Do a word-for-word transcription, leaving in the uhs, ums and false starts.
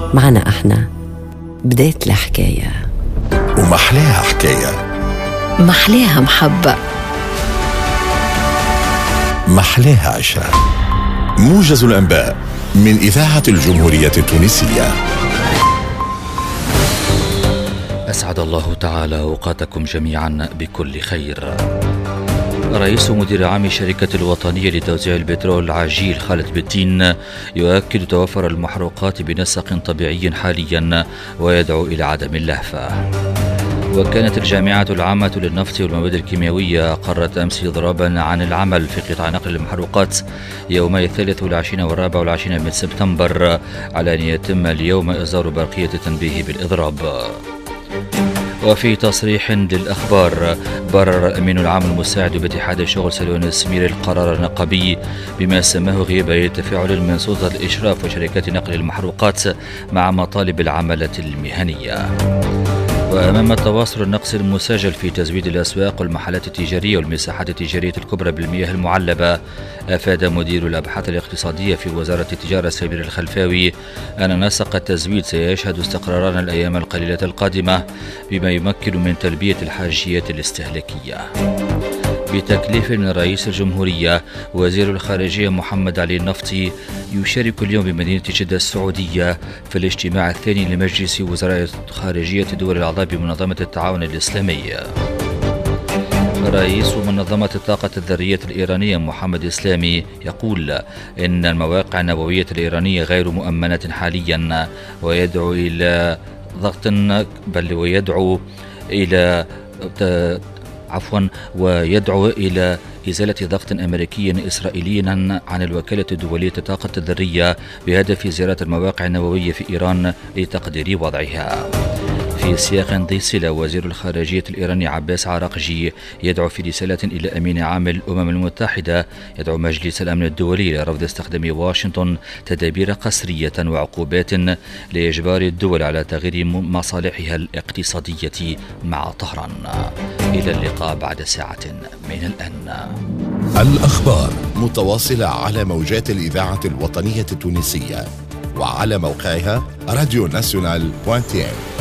معنا احنا بداية الحكاية، ومحلاها حكاية، محلاها محبة، محلاها عشرة. موجز الأنباء من إذاعة الجمهورية التونسية. أسعد الله تعالى أوقاتكم جميعا بكل خير. رئيس مدير عام الشركة الوطنية لتوزيع البترول العجيل خالد بالدين يؤكد توفر المحروقات بنسق طبيعي حاليا ويدعو إلى عدم اللهفة. وكانت الجامعة العامة للنفط والمواد الكيميائية قررت أمس إضرابا عن العمل في قطاع نقل المحروقات يومي الثالث والعشرين والرابع والعشرين من سبتمبر، على أن يتم اليوم إصدار برقية التنبيه بالإضراب. وفي تصريح للأخبار، برر الأمين العام المساعد باتحاد الشغل سلوان السمير القرار النقابي بما سماه غياب أي تفاعل من سلطة الإشراف وشركات نقل المحروقات مع مطالب العمالة المهنية. وأمام التواصل النقص المسجل في تزويد الأسواق والمحلات التجارية والمساحات التجارية الكبرى بالمياه المعلبة، أفاد مدير الأبحاث الاقتصادية في وزارة التجارة سمير الخلفاوي أن نسق التزويد سيشهد استقرارا الأيام القليلة القادمة، بما يمكن من تلبية الحاجيات الاستهلاكية. بتكليف من رئيس الجمهورية، وزير الخارجية محمد علي النفطي يشارك اليوم بمدينة جدة السعودية في الاجتماع الثاني لمجلس وزراء خارجية الدول الأعضاء بمنظمة التعاون الإسلامي. رئيس منظمة الطاقة الذرية الإيرانية محمد إسلامي يقول إن المواقع النووية الإيرانية غير مؤمنة حاليا، ويدعو إلى ضغط بل ويدعو إلى عفوا ويدعو إلى إزالة ضغط أمريكي إسرائيلي عن الوكالة الدولية للطاقة الذرية بهدف زيارة المواقع النووية في إيران لتقدير وضعها. في سياق ذي صلة، وزير الخارجية الإيراني عباس عراقجي يدعو في رسالة إلى أمين عام الأمم المتحدة يدعو مجلس الأمن الدولي لرفض استخدام واشنطن تدابير قسرية وعقوبات لإجبار الدول على تغيير مصالحها الاقتصادية مع طهران. إلى اللقاء بعد ساعة من الآن. الأخبار متواصلة على موجات الإذاعة الوطنية التونسية وعلى موقعها راديو ناسيونال دوت تي إن.